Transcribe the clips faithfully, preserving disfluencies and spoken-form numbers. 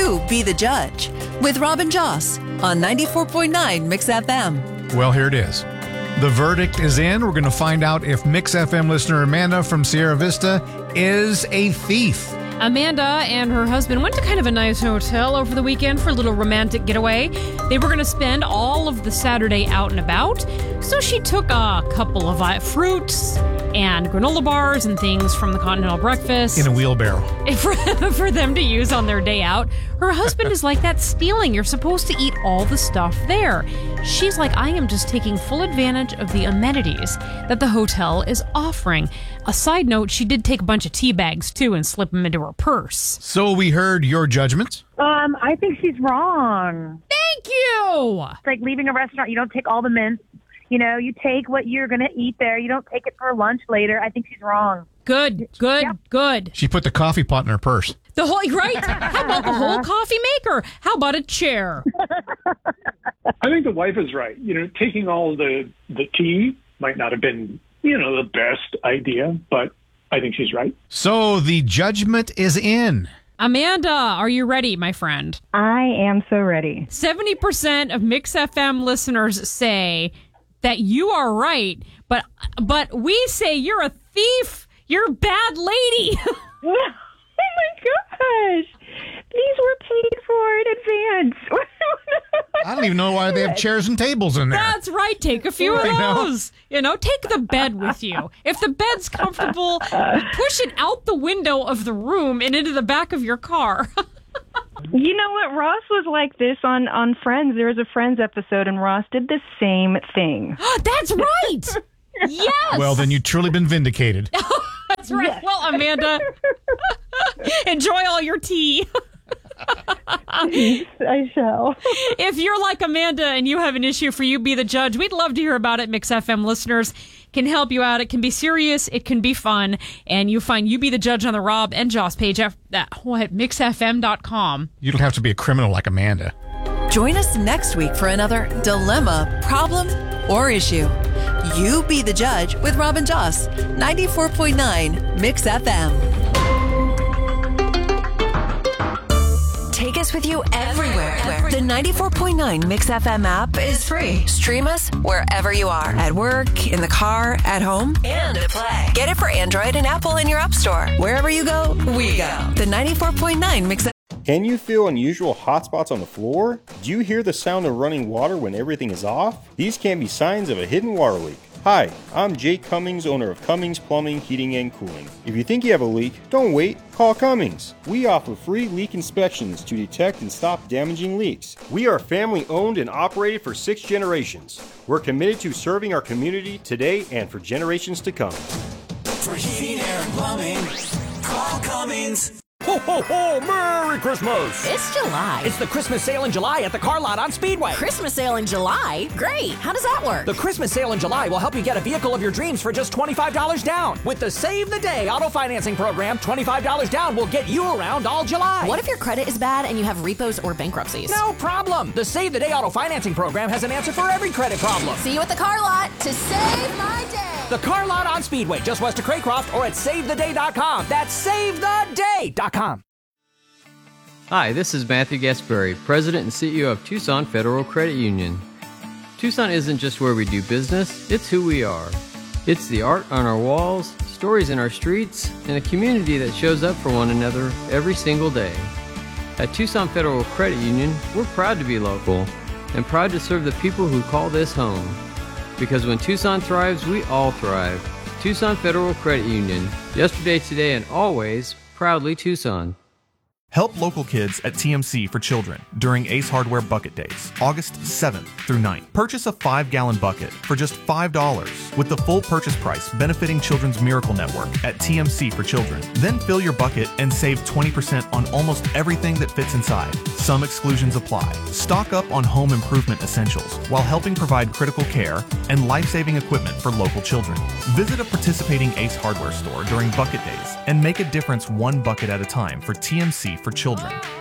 You Be the Judge with Robin Joss on ninety-four point nine Mix F M. Well, here it is. The verdict is in. We're going to find out if Mix F M listener Amanda from Sierra Vista is a thief. Amanda and her husband went to kind of a nice hotel over the weekend for a little romantic getaway. They were going to spend all of the Saturday out and about, so she took a couple of uh, fruits and granola bars and things from the continental breakfast. In a wheelbarrow. For, for them to use on their day out. Her husband is like, that's stealing. You're supposed to eat all the stuff there. She's like, I am just taking full advantage of the amenities that the hotel is offering. A side note, she did take a bunch of tea bags, too, and slip them into her purse. So we heard your judgment. Um, I think she's wrong. Thank you! It's like leaving a restaurant. You don't take all the mints. You know, you take what you're going to eat there. You don't take it for lunch later. I think she's wrong. Good, good, Yep. good. She put the coffee pot in her purse. The whole, right? How about the whole coffee maker? How about a chair? I think the wife is right. You know, taking all the, the tea might not have been, you know, the best idea, but I think she's right. So the judgment is in. Amanda, are you ready, my friend? I am so ready. seventy percent of Mix F M listeners say that you are right, but but we say you're a thief. You're a bad lady. Oh, my gosh. These were paid for in advance. I don't even know why they have chairs and tables in there. That's right. Take a few of I know. those. You know, take the bed with you. If the bed's comfortable, push it out the window of the room and into the back of your car. You know what? Ross was like this on, on Friends. There was a Friends episode, and Ross did the same thing. That's right. Yes. Well, then you've truly been vindicated. That's right. Yes. Well, Amanda, enjoy all your tea. I shall. If you're like Amanda and you have an issue for You Be the Judge, we'd love to hear about it. Mix F M listeners can help you out. It can be serious. It can be fun. And you find You Be the Judge on the Rob and Joss page at uh, what, mix f m dot com. You don't have to be a criminal like Amanda. Join us next week for another dilemma, problem, or issue. You Be the Judge with Robin Joss, ninety-four point nine Mix F M. Take us with you everywhere. everywhere. The ninety-four point nine Mix F M app is free. Stream us wherever you are. At work, in the car, at home, and at play. Get it for Android and Apple in your app store. Wherever you go, we go. The ninety-four point nine Mix F M. Can you feel unusual hot spots on the floor? Do you hear the sound of running water when everything is off? These can be signs of a hidden water leak. Hi, I'm Jake Cummings, owner of Cummings Plumbing, Heating, and Cooling. If you think you have a leak, don't wait, call Cummings. We offer free leak inspections to detect and stop damaging leaks. We are family owned and operated for six generations. We're committed to serving our community today and for generations to come. For heating, air, and plumbing, call Cummings. Ho, ho, ho! Merry Christmas! It's July. It's the Christmas sale in July at the car lot on Speedway. Christmas sale in July? Great. How does that work? The Christmas sale in July will help you get a vehicle of your dreams for just twenty-five dollars down. With the Save the Day auto financing program, twenty-five dollars down will get you around all July. What if your credit is bad and you have repos or bankruptcies? No problem. The Save the Day auto financing program has an answer for every credit problem. See you at the car lot to save my day. The car lot on Speedway, just west of Craycroft, or at save the day dot com. That's save the day dot com. Hi, this is Matthew Gasperry, President and C E O of Tucson Federal Credit Union. Tucson isn't just where we do business, it's who we are. It's the art on our walls, stories in our streets, and a community that shows up for one another every single day. At Tucson Federal Credit Union, we're proud to be local and proud to serve the people who call this home. Because when Tucson thrives, we all thrive. Tucson Federal Credit Union, yesterday, today, and always, proudly Tucson. Help local kids at T M C for Children during Ace Hardware Bucket Days, August seventh through ninth. Purchase a five gallon bucket for just five dollars with the full purchase price benefiting Children's Miracle Network at T M C for Children. Then fill your bucket and save twenty percent on almost everything that fits inside. Some exclusions apply. Stock up on home improvement essentials while helping provide critical care and life-saving equipment for local children. Visit a participating Ace Hardware store during Bucket Days and make a difference one bucket at a time for T M C for Children.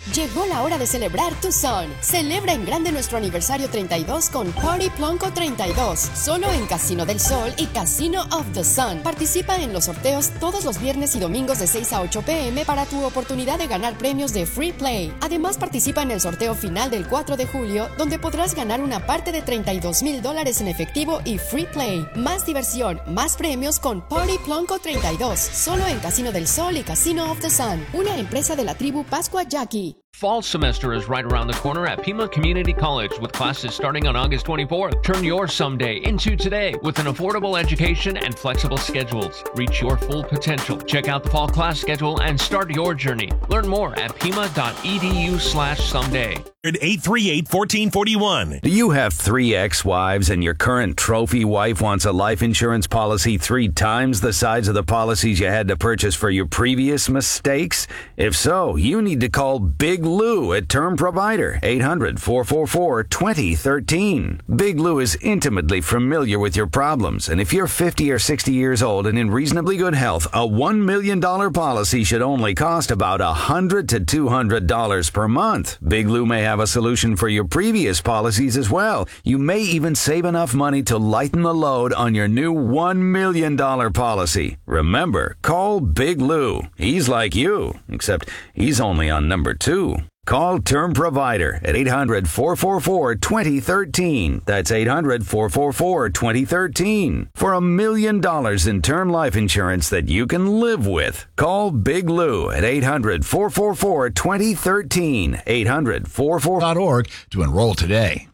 Llegó la hora de celebrar Tucson. Celebra en grande nuestro aniversario treinta y dos con Party Plonco treinta y dos. Solo en Casino del Sol y Casino of the Sun. Participa en los sorteos todos los viernes y domingos de seis a ocho pm para tu oportunidad de ganar premios de Free Play. Además, participa en el sorteo final del cuatro de julio, donde podrás ganar una parte de treinta y dos mil dólares en efectivo y Free Play. Más diversión, más premios con Party Plonco treinta y dos. Solo en Casino del Sol y Casino of the Sun. Una empresa de la tribu Pascua Yaqui. Fall semester is right around the corner at Pima Community College with classes starting on August twenty-fourth. Turn your someday into today with an affordable education and flexible schedules. Reach your full potential. Check out the fall class schedule and start your journey. Learn more at pima.edu slash someday. eight three eight, one four four one. Do you have three ex-wives and your current trophy wife wants a life insurance policy three times the size of the policies you had to purchase for your previous mistakes? If so, you need to call Big Lou at Term Provider, eight hundred, four four four, two zero one three. Big Lou is intimately familiar with your problems, and if you're fifty or sixty years old and in reasonably good health, a one million dollars policy should only cost about one hundred to two hundred dollars per month. Big Lou may have a solution for your previous policies as well. You may even save enough money to lighten the load on your new one million dollars policy. Remember, call Big Lou. He's like you, except he's only on number two. Call Term Provider at eight hundred, four four four, two zero one three. That's eight hundred, four four four, two zero one three. For a million dollars in term life insurance that you can live with. Call Big Lou at eight hundred, four four four, two zero one three. eight hundred, four four four dot org to enroll today.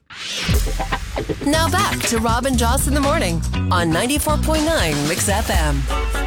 Now back to Rob and Joss in the morning on ninety-four point nine Mix F M.